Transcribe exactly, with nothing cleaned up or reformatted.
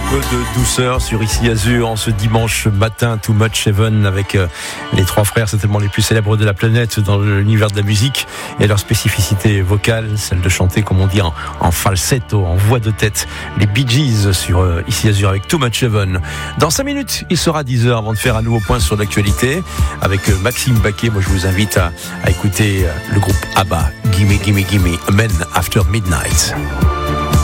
peu de douceur sur Ici Azur en ce dimanche matin, Too Much Heaven avec euh, les trois frères certainement les plus célèbres de la planète dans l'univers de la musique et leur spécificité vocale, celle de chanter comme on dit en, en falsetto, en voix de tête, les Bee Gees sur euh, Ici Azur avec Too Much Heaven. Dans cinq minutes, il sera dix heures avant de faire un nouveau point sur l'actualité avec euh, Maxime Baquet. Moi je vous invite à, à écouter euh, le groupe ABBA, Gimme Gimme Gimme, Men After Midnight.